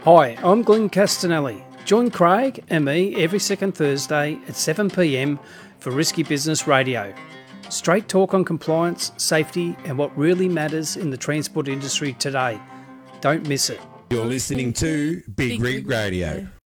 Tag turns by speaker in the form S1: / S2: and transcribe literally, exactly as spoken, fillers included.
S1: Hi, I'm Glenn Castanelli. Join Craig and me every second Thursday at seven p m for Risky Business Radio. Straight talk on compliance, safety and what really matters in the transport industry today. Don't miss it.
S2: You're listening to Big Rig Radio.